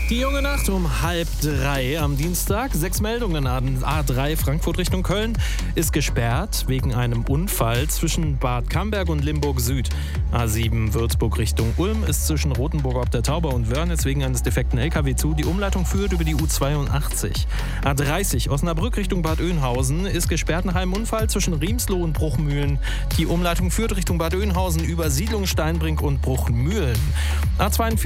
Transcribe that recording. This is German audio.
Die junge Nacht um 2:30 am Dienstag. 6 Meldungen an A3 Frankfurt Richtung Köln ist gesperrt wegen einem Unfall zwischen Bad Camberg und Limburg Süd. A7 Würzburg Richtung Ulm ist zwischen Rothenburg ob der Tauber und Wörnitz wegen eines defekten LKW zu. Die Umleitung führt über die U82. A30 Osnabrück Richtung Bad Oeynhausen ist gesperrt nach einem Unfall zwischen Riemsloh und Bruchmühlen. Die Umleitung führt Richtung Bad Oeynhausen über Siedlung Steinbrink und Bruchmühlen. A42